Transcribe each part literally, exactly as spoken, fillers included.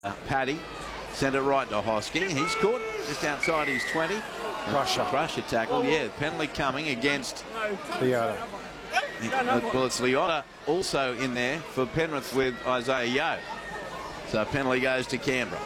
Uh, Paddy sent it right to Hosking. He's caught just outside his twenty. Crusher. Crusher tackle, yeah. Penalty coming against Leota. Well, it's Leota also in there for Penrith with Isaiah Yeo. So penalty goes to Canberra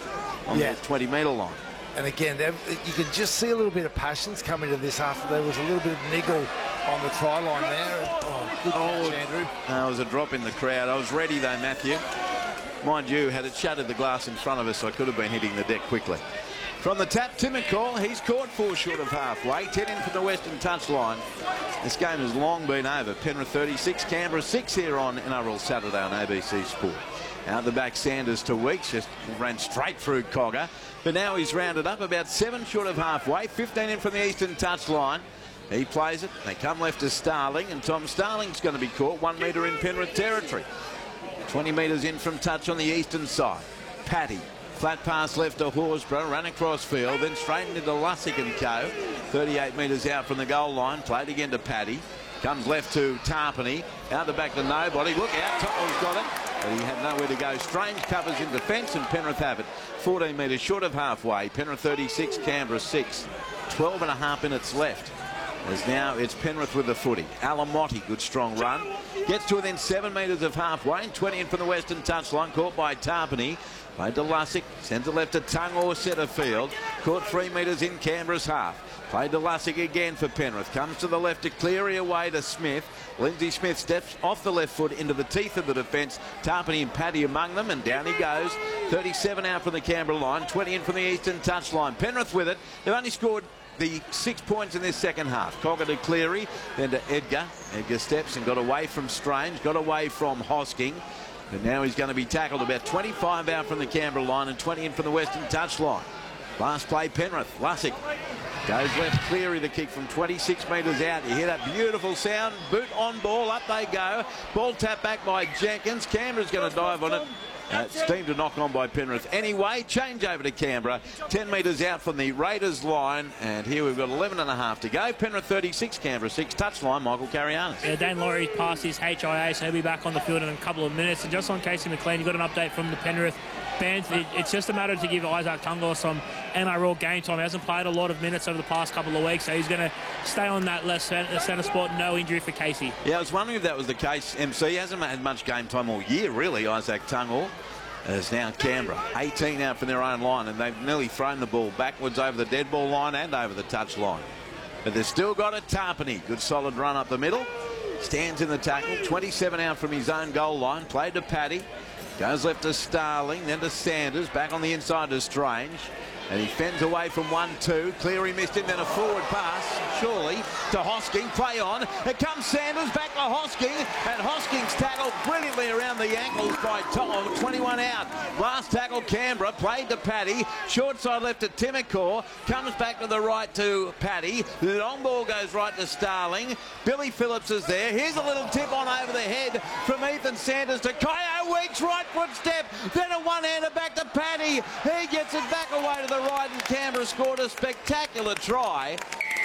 on Yeah. the twenty metre line. And again, you can just see a little bit of passions coming to this after there was a little bit of niggle on the try line there. Oh, good catch, Andrew. There was a drop in the crowd. I was ready though, Matthew. Mind you, had it shattered the glass in front of us, I could have been hitting the deck quickly. From the tap, Tim McCall, he's caught four short of halfway. ten in from the western touchline. This game has long been over. Penrith thirty-six, Canberra six here on N R L Saturday on A B C Sport. Out the back, Sanders to Weeks, just ran straight through Cogger. But now he's rounded up about seven short of halfway. fifteen in from the eastern touchline. He plays it. They come left to Starling, and Tom Starling's going to be caught one metre in Penrith territory. twenty metres in from touch on the eastern side. Paddy. Flat pass left to Horsburgh, run across field, then straightened into Lussick and co. thirty-eight metres out from the goal line, played again to Paddy. Comes left to Tarpany, out the back to nobody. Look out, Tottle's got it, but he had nowhere to go. Strange covers in defence, and Penrith have it. fourteen metres short of halfway. Penrith thirty-six, Canberra six. twelve and a half minutes left. As now it's Penrith with the footy. Alamotti, good strong run. Gets to within seven metres of halfway, and twenty in from the western touchline, caught by Tarpany. Played to Lussick, sent it left to Tungor centre field. Caught three metres in Canberra's half. Played to Lussick again for Penrith. Comes to the left to Cleary, away to Smith. Lindsay Smith steps off the left foot into the teeth of the defence. Tarpany and Paddy among them, and down he goes. thirty-seven out from the Canberra line, twenty in from the eastern touchline. Penrith with it. They've only scored the six points in this second half. Cogger to Cleary, then to Edgar. Edgar steps and got away from Strange, got away from Hosking. But now he's going to be tackled about twenty-five out from the Canberra line and twenty in from the western touchline. Last play, Penrith. Lussick goes left. Cleary, the kick from twenty-six metres out. You hear that beautiful sound. Boot on ball. Up they go. Ball tapped back by Jenkins. Canberra's going to dive on it. Uh, steamed to knock on by Penrith. Anyway, change over to Canberra. ten metres out from the Raiders line. And here we've got eleven and a half to go. Penrith thirty-six, Canberra six. Touchline, Michael Carianis. Yeah, Dane Laurie passed his H I A, so he'll be back on the field in a couple of minutes. And just on Casey McLean, you got an update from the Penrith fans. It, it's just a matter to give Isaac Tungor some N R L game time. He hasn't played a lot of minutes over the past couple of weeks, so he's going to stay on that left centre, centre spot. No injury for Casey. Yeah, I was wondering if that was the case. M C hasn't had much game time all year, really, Isaac Tungor. As now Canberra, eighteen out from their own line, and they've nearly thrown the ball backwards over the dead ball line and over the touch line. But they've still got a Tarpany. Good solid run up the middle. Stands in the tackle. twenty-seven out from his own goal line. Played to Paddy. Goes left to Starling, then to Sanders. Back on the inside to Strange. And he fends away from one two. Cleary missed him, then a forward pass, surely, to Hosking. Play on. It comes Sanders, back to Hosking. And Hosking's tackled brilliantly around the ankles by Tom. twenty-one out. Last tackle, Canberra. Played to Paddy. Short side left to Timacor. Comes back to the right to Paddy. The long ball goes right to Starling. Billy Phillips is there. Here's a little tip on over the head from Ethan Sanders to Kyo Weeks. Right foot step. Then a one-hander back to Paddy. He gets it back away to the right, and Canberra scored a spectacular try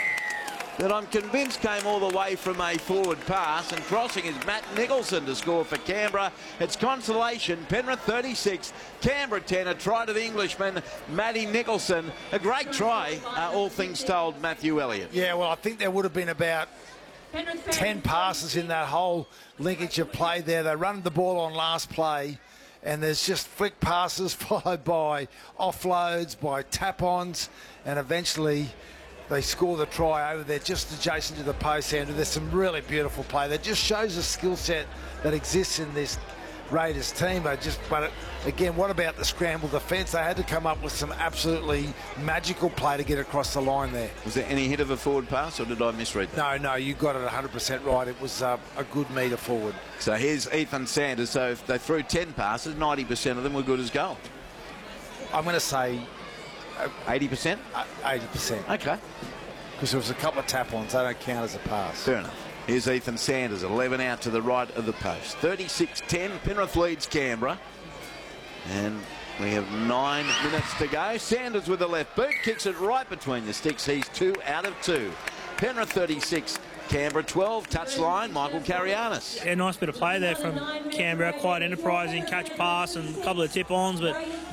that I'm convinced came all the way from a forward pass, and crossing is Matt Nicholson to score for Canberra. It's consolation. Penrith thirty-six, Canberra ten. A try to the Englishman, Matty Nicholson. A great try, uh, all things told, Matthew Elliott. Yeah, well, I think there would have been about ten passes in that whole linkage of play there. They run the ball on last play, and there's just flick passes followed by offloads, by tap-ons, and eventually they score the try over there just adjacent to the post, Andrew. There's some really beautiful play that just shows the skill set that exists in this Raiders team. They just, but it, again, what about the scramble defence? They had to come up with some absolutely magical play to get across the line there. Was there any hit of a forward pass, or did I misread that? No, no, you got it one hundred percent right. It was uh, a good metre forward. So here's Ethan Sanders. So if they threw ten passes, ninety percent of them were good as gold. I'm going to say eighty percent? eighty percent. Okay. Because there was a couple of tap-ons. They don't count as a pass. Fair enough. Here's Ethan Sanders, eleven out to the right of the post. thirty-six ten, Penrith leads Canberra. And we have nine minutes to go. Sanders with the left boot, kicks it right between the sticks. He's two out of two. Penrith thirty-six, Canberra twelve, touchline, Michael Carianis. Yeah, nice bit of play there from Canberra. Quite enterprising, catch pass and a couple of tip-ons, but